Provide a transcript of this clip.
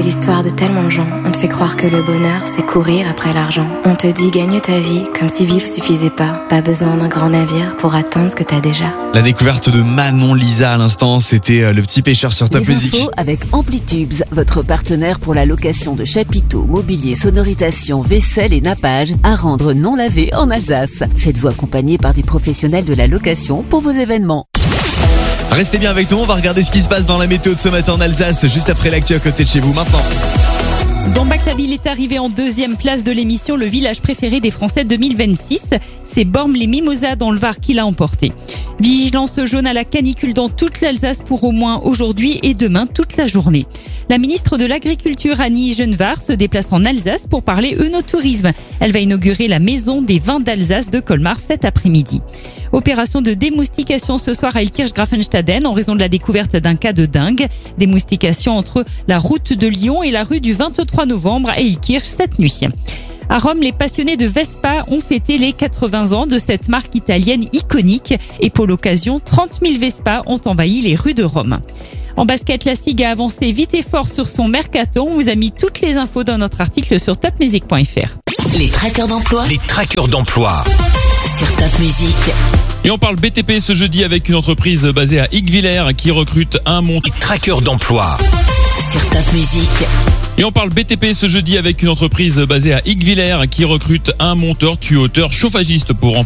l'histoire de tellement de gens. On te fait croire que le bonheur, c'est courir après l'argent. On te dit gagne ta vie, comme si vivre suffisait pas. Pas besoin d'un grand navire pour atteindre ce que t'as déjà. La découverte de Manon Lisa à l'instant, c'était Le Petit Pêcheur sur Top Les Music. infos avec Amplitubes, votre partenaire pour la location de chapiteaux, mobilier, sonorisation, vaisselle et nappage à rendre non lavé en Alsace. Faites-vous accompagner par des professionnels de la location pour vos événements. Restez bien avec nous, on va regarder ce qui se passe dans la météo de ce matin en Alsace, juste après l'actu à côté de chez vous maintenant. Dans Bac-la-Ville est arrivé en deuxième place de l'émission Le village préféré des Français 2026. C'est Bormes-les-Mimosas dans le Var qui l'a emporté. Vigilance jaune à la canicule dans toute l'Alsace pour au moins aujourd'hui et demain toute la journée. La ministre de l'Agriculture Annie Genevard se déplace en Alsace pour parler œnotourisme. Elle va inaugurer la maison des vins d'Alsace de Colmar cet après-midi. Opération de démoustication ce soir à Ilkirch-Grafenstaden en raison de la découverte d'un cas de dengue. Démoustication entre la route de Lyon et la rue du 23 novembre à Ilkirch cette nuit. À Rome, les passionnés de Vespa ont fêté les 80 ans de cette marque italienne iconique. Et pour l'occasion, 30 000 Vespa ont envahi les rues de Rome. En basket, la SIG a avancé vite et fort sur son mercato. On vous a mis toutes les infos dans notre article sur topmusic.fr. Les trackers d'emploi Les trackers d'emploi. sur Top Music. Et on parle BTP ce jeudi avec une entreprise basée à Igues-Villers qui recrute un monteur. Les trackers d'emploi. Sur Top Music. Et on parle BTP ce jeudi avec une entreprise basée à Igues-Villers qui recrute un monteur tuyauteur chauffagiste pour